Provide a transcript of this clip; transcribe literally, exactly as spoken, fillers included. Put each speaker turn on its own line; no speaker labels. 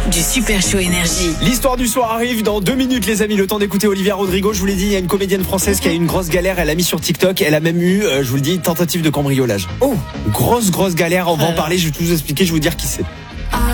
du Super Show Énergie.
L'histoire du soir arrive dans deux minutes, les amis. Le temps d'écouter Olivia Rodrigo. Je vous l'ai dit, il y a une comédienne française qui a eu une grosse galère. Elle a mis sur TikTok. Elle a même eu, euh, je vous le dis, une tentative de cambriolage.
Oh,
Grosse, grosse galère. On va en parler. Je vais tout vous expliquer. Je vais vous dire qui c'est.